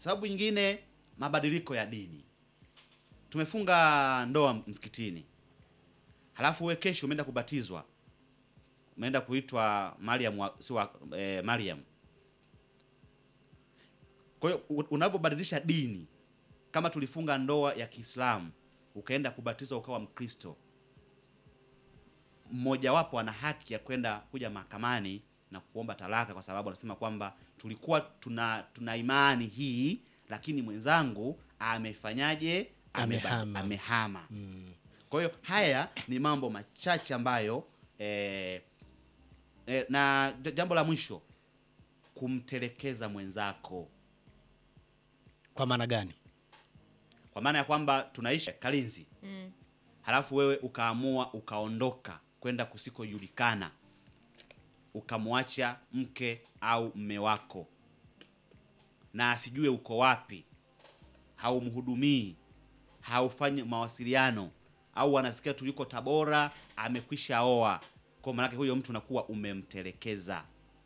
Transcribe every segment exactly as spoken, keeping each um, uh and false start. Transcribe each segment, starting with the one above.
Sababu nyingine, mabadiliko ya dini. Tumefunga ndoa msikitini, halafu wewe kesho umeenda kubatizwa, umeenda kuitwa Mariam wa, si wa, eh, Mariam. Kwa hiyo unapobadilisha dini, kama tulifunga ndoa ya Kiislamu ukaenda kubatizwa ukawa Mkristo, mmoja wapo ana haki ya kwenda kuja mahakamani na kuomba talaka, kwa sababu anasema kwamba tulikuwa tuna tuna imani hii, lakini mwenzangu amefanyaje? Amehama, amehama. Mm. Kwa hiyo haya ni mambo machache ambayo eh, eh, na jambo la mwisho, kumtelekeza mwenzako. Kwa maana gani? Kwa maana ya kwamba tunaishi Kalinzi, Mm. halafu wewe ukaamua ukaondoka kwenda kusikojulikana, ukamwacha mke au mme wako na asijue uko wapi, haumhudumii, haufanyi mawasiliano, au anasikia tu yuko Tabora amekwisha oa. Kwa maana huyo mtu unakuwa umemtelekeza.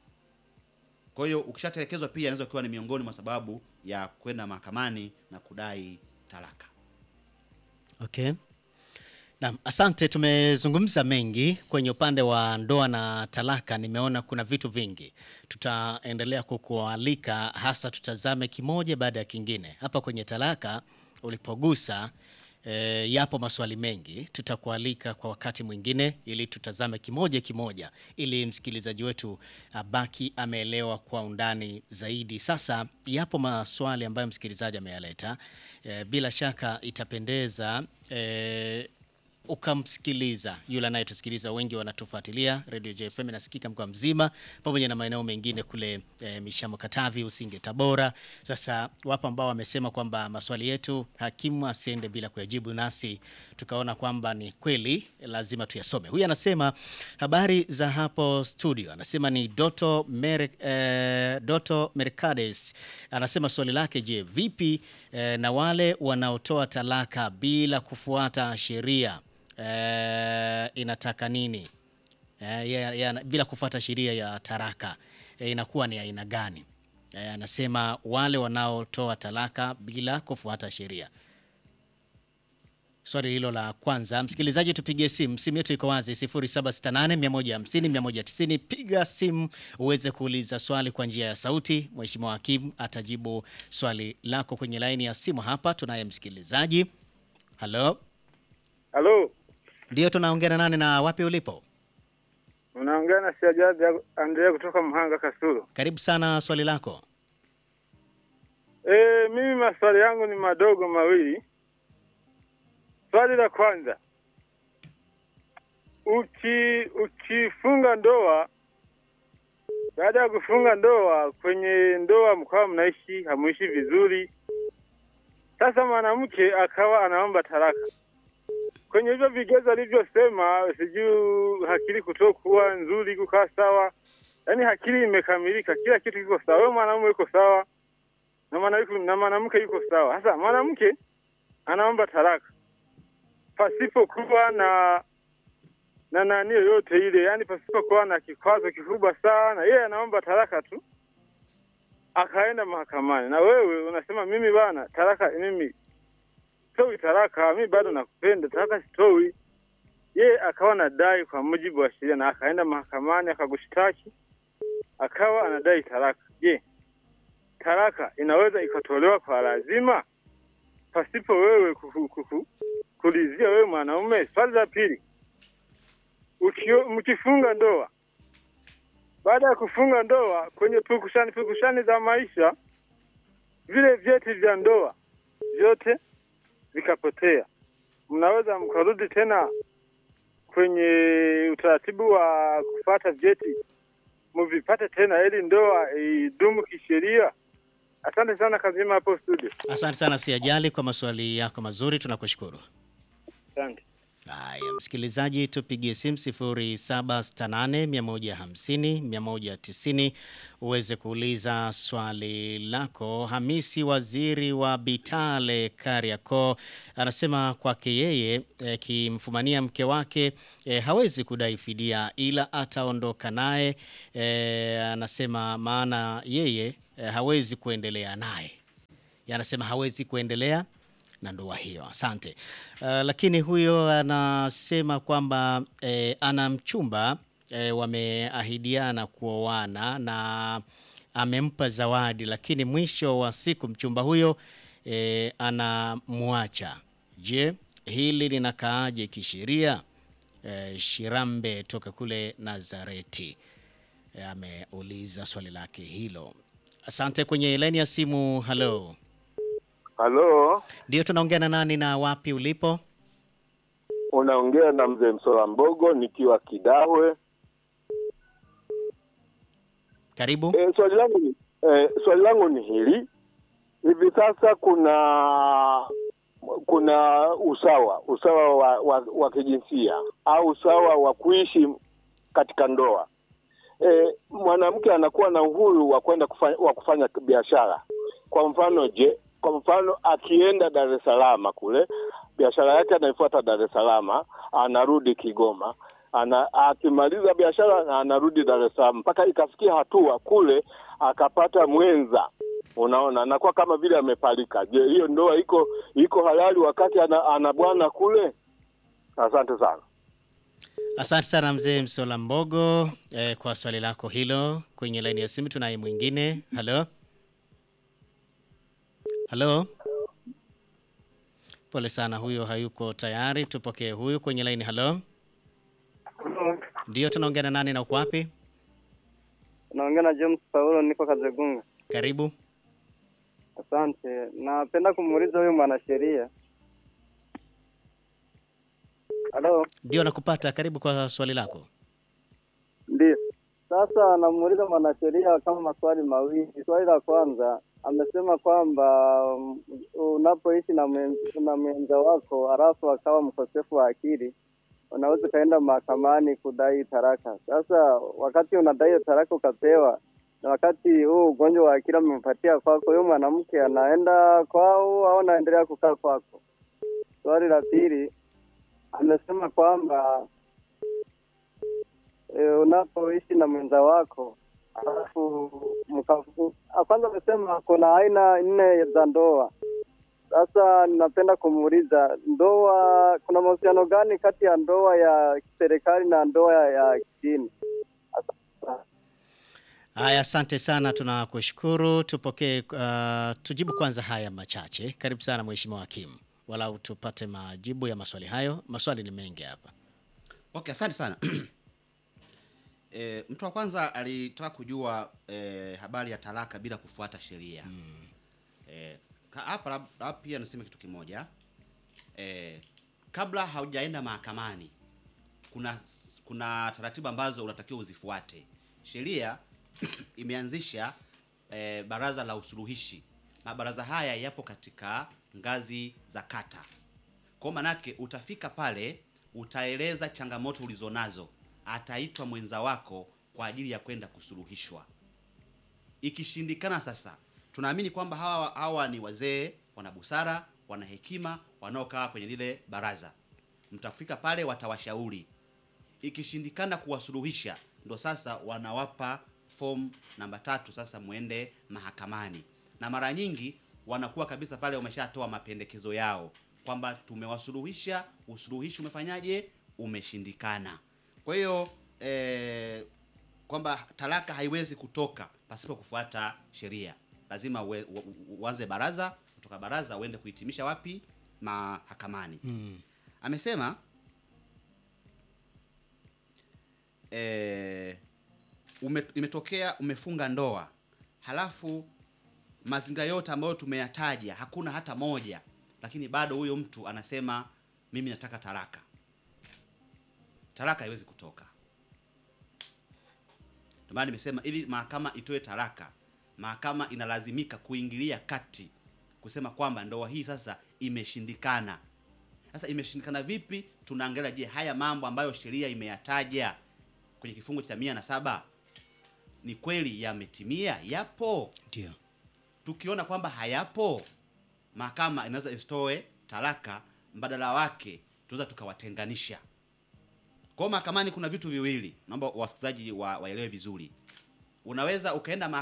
Kwa hiyo ukishatelekezwa pia inaweza kuwa ni miongoni mwa sababu ya kwenda mahakamani na kudai talaka. Okay. Naam, asante. Tumezungumza mengi kwenye upande wa ndoa na talaka. Nimeona kuna vitu vingi. Tutaendelea kukualika, hasa tutazame kimoja baada ya kingine. Hapa kwenye talaka ulipogusa e, yapo maswali mengi. Tutakualika kwa wakati mwingine ili tutazame kimoja kimoja, ili msikilizaji wetu abaki ameelewa kwa undani zaidi. Sasa yapo maswali ambayo msikilizaji ameyaleta. E, bila shaka itapendeza e, ukamsikiliza yule anayetusikiliza. Wengi wanatufuatilia Radio J F M, nasikika mkoa mzima pamoja na maeneo mengine kule e, Mishamo, Katavi, Usinge, Tabora. Sasa wapo ambao wamesema kwamba maswali yetu hakimu asiende bila kuyajibu, nasi tukaona kwamba ni kweli lazima tuyasome. Huyu anasema habari za hapo studio, anasema ni Doto Mer, eh, Doto Mercades. Anasema swali lake, je, vipi eh, na wale wanaotoa talaka bila kufuata sheria eh, inataka nini? Eh, ya, ya, bila kufuata sheria ya taraka eh, inakuwa ni aina gani? Eh, anasema wale wanaotoa talaka bila kufuata sheria. Swali hilo la kwanza. Msikilizaji, tupigie simu. Simu yetu iko wazi sifuri saba sita nane, moja moja hamsini, mia moja tisini. Piga simu uweze kuuliza swali kwa njia ya sauti. Mheshimiwa Hakimu atajibu swali lako kwenye laini ya simu. Hapa tunaye msikilizaji. Halo. Halo. Ndio, tunaongea na nani na wapi ulipo? Unaongea na Siajazi Andrea kutoka Mhanga Kasulu. Karibu sana, swali lako. Eh, mimi maswali yangu ni madogo mawili. Swali la kwanza, uki ukifunga ndoa, baada ya kufunga ndoa, kwenye ndoa mkao mnaishi hamuishi vizuri, sasa mwanamke akawa anaomba talaka. Kwenye hivyo vigezo alivyosema, sijui hakili kutokuwa nzuri, kukaa sawa, yaani hakili imekamilika, kila kitu kiko sawa, wewe mwanamume uko sawa na mwanamke na mwanamke yuko sawa. Sasa mwanamke anaomba talaka pasipo kuwa na na nani yoyote ile, yani pasipo kuwa na kikwazo kikubwa sana, yeye anaomba talaka tu, akaenda mahakamani. Na wewe unasema mimi bana, talaka mimi sitoi talaka, mimi bado nakupenda, talaka sitoi. Yeye akawa anadai kwa mujibu wa sheria, na akaenda mahakamani akagushtaki, akawa anadai talaka. Je, talaka inaweza ikatolewa kwa lazima pasipo wewe kuku, kuku, kulizia wewe mwanaume? Swali la pili, mkifunga ndoa, baada ya kufunga ndoa, kwenye pukushani pukushani za maisha, vile vyeti vya ndoa vyote vikapotea, mnaweza mkarudi tena kwenye utaratibu wa kufuata vyeti mvipate tena ili ndoa idumu kisheria? Asante sana kazima hapo studio. Asante sana Siajali kwa maswali yako mazuri, tunakushukuru. Asante. Haya, msikilizaji, tupigie simu sifuri saba sita nane, moja moja hamsini, mia moja tisini uweze kuuliza swali lako. Hamisi Waziri wa Bitale Kariakoo anasema kwake yeye e, kimfumania mke wake e, hawezi kudai fidia ila ataondoka naye. E, anasema maana yeye e, hawezi kuendelea naye. yanasema hawezi kuendelea na ndoa hiyo. Asante. Uh, lakini huyo anasema kwamba eh, ana mchumba eh, wameahidiana kuoana na amempa zawadi, lakini mwisho wa siku mchumba huyo eh, anamwacha. Je, hili linakaaje kisheria? Eh, Shirambe toka kule Nazareti eh, ameuliza swali lake hilo. Asante. Kwenye laini ya simu, hello. Halo, Ndio, tunaongea na nani na wapi ulipo? unaongea na mzee Msola Mbogo nikiwa Kidahwe. Karibu. E, swali langu ni e, swali langu ni hili. Hivi sasa kuna kuna usawa, usawa wa, wa, wa kijinsia au usawa wa kuishi katika ndoa. E, mwanamke anakuwa na uhuru wa kwenda kufanya, wa kufanya biashara. Kwa mfano je, kwa mfano akienda Dar es Salaam kule, biashara yake anaifuata Dar es Salaam, anarudi Kigoma, ana akimaliza biashara anarudi Dar es Salaam mpaka ikafikia hatua kule akapata mwenza. Unaona, anakuwa kama vile amepalika. Je, hiyo ndoa iko iko halali wakati ana, ana bwana kule? Asante sana. Asante sana mzee Msola Mbogo eh, kwa swali lako hilo. Kwenye laini ya simu tunaye mwingine. Hello. Hello. Pole sana, huyo hayuko tayari. Tupokee huyu kwenye laini. Hello. Ndio, tunaongea na nani na uko wapi? Naongea na James Paulo, niko Kazegunga. Karibu. Asante. Napenda kumuuliza huyu mwanasheria. Halo. Ndio, nakupata. Karibu kwa swali lako. Ndio. Sasa namuuliza mwanasheria kama maswali mawili. Swali la kwanza, amesema kwamba um, unapoishi na mwenza, na mwenza wako halafu akawa mkosefu wa akili, unaweza kaenda mahakamani kudai taraka. Sasa wakati unadai taraka ukapewa, na wakati huu ugonjwa wa akili umempatia kwako, huyo mwanamke anaenda kwao au anaendelea kukaa kwako? Swali la pili, amesema kwamba e, unapoishi na mwenza wako alafu mkafu, kwanza amesema kuna aina nne za ndoa. Sasa ninapenda kumuuliza, ndoa, kuna mahusiano gani kati ya ndoa ya serikali na ndoa ya kidini? Haya, asante sana, tunakushukuru. Tupokee uh, tujibu kwanza haya machache. Karibu sana Mheshimiwa Hakimu, walau tupate majibu ya maswali hayo. Maswali ni mengi hapa. Okay, asante sana. E, mtu wa kwanza alitaka kujua e, habari ya talaka bila kufuata sheria. Hmm. E, hapa hapa pia nasema kitu kimoja. E, kabla haujaenda mahakamani kuna kuna taratibu ambazo unatakiwa uzifuate. Sheria imeanzisha e, baraza la usuluhishi. Mabaraza haya yapo katika ngazi za kata. Kwa manake utafika pale, utaeleza changamoto ulizonazo, ataitwa mwenza wako kwa ajili ya kwenda kusuluhishwa. Ikishindikana sasa, tunaamini kwamba hawa hawa ni wazee, wana busara, wana hekima, wanaokaa kwenye lile baraza. Mtafika pale, watawashauri. Ikishindikana kuwasuluhisha, ndo sasa wanawapa form namba tatu, sasa muende mahakamani. Na mara nyingi wanakuwa kabisa pale wameshatoa mapendekezo yao kwamba tumewasuluhisha, usuluhishi umefanyaje, umeshindikana. Kwa hiyo eh, kwamba talaka haiwezi kutoka pasipo kufuata sheria. Lazima uwe, uanze baraza, kutoka baraza uende kuhitimisha wapi? Mahakamani. Hmm. Amesema eh, ume, imetokea umefunga ndoa, halafu mazingira yote ambayo tumeyataja hakuna hata moja, lakini bado huyo mtu anasema mimi nataka talaka. Talaka haiwezi kutoka. Ndio maana nimesema ili mahakama itoe talaka, mahakama inalazimika kuingilia kati kusema kwamba ndoa hii sasa imeshindikana. Sasa imeshindikana vipi? Tunaangalia, je, haya mambo ambayo sheria imeyataja kwenye kifungu cha mia na saba ni kweli yametimia? Yapo? Ndio. Tukiona kwamba hayapo, mahakama inaweza isitoe talaka, mbadala wake tunaweza tukawatenganisha. Kwa mahakamani kuna vitu viwili, naomba wasikilizaji wa, waelewe vizuri. Unaweza ukaenda